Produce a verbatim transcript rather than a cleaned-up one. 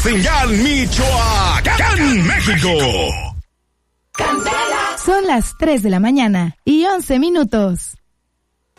señal Michoacán, México. Son las tres de la mañana y once minutos.